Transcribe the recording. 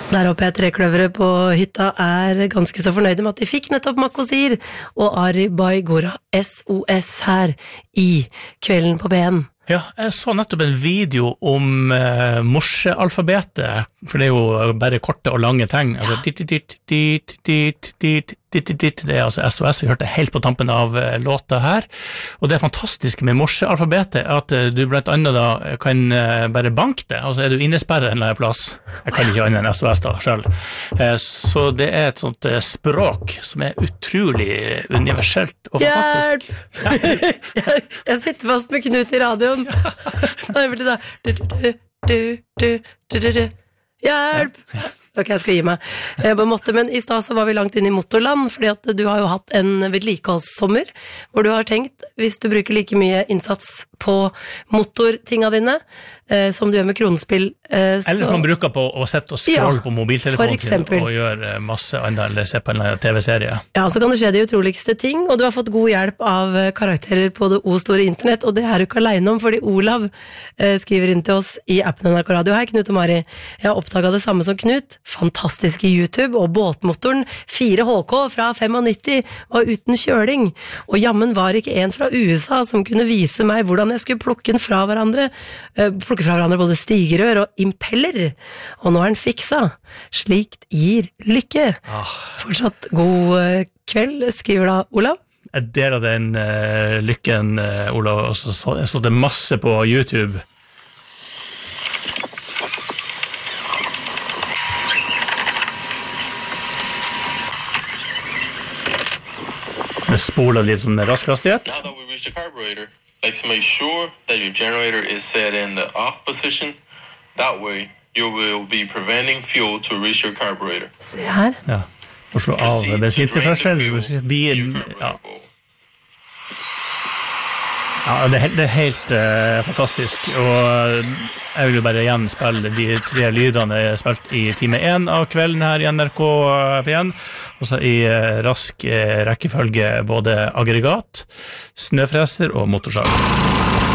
Der oppe trekløvere på hytta ganske så fornøyde med at de fikk nettopp Makosir og Ari Baigora SOS her i Kvelden på BN. Ja, jeg så nettopp en video om morsealfabetet, for det jo bare korte og lange tegn. Altså, det altså SOS, vi hørte helt på tampen av låta her. Og det fantastiske med morsealfabetet at du blant annet da kan bare banke det, altså du innesperret en eller annen plass. Jeg kan ikke annet enn SOS da selv. Så det et sånt språk som utrolig universelt og fantastisk. Jeg sitter fast med Knut i radioen. Hjelp! Ok, jeg skal gi meg på en måte, men i sted så var vi langt inn i motorland, fordi at du har jo hatt en vedlikeholdssommer, hvor du har tenkt, hvis du bruker like mye innsats på motortinga dine, som du gjør med kronespill. Eller som man bruker på å sette og scrolle på mobiltelefonen sin og gjøre masse annet, eller se på en TV-serie. Ja, så kan det skje de utroligste ting, og du har fått god hjelp av karakterer på det store internett, og det du ikke alene om, fordi Olav skriver inn til oss i appen NRK Radio. Hei Knut og Mari, jeg har oppdaget det samme som Knut, fantastiske YouTube, og båtmotoren 4HK fra 95 var uten kjøling, og jammen var ikke en fra USA som kunne vise meg hvordan jeg skulle plukke fra hverandre både stigerør og impeller, og nå den fiksa. Slikt gir lykke. Fortsatt god kveld, skriver da Olav. Jeg deler den lykken, Olav, og så det masse på YouTube. Vi spoler litt sånn rask hastighet. Now that we reached the carburetor, let's make sure that your generator is set in the off position. That way, you will be preventing fuel to reach your carburetor. Se her. Ja, og slå av bensintilførsel. Ja, det helt fantastisk, og jeg vil jo bare igjen spille de 3 lydene jeg spilt i time 1 av kvelden her i NRK P1, og så i rask rekkefølge både aggregat, snøfreser og motorsag.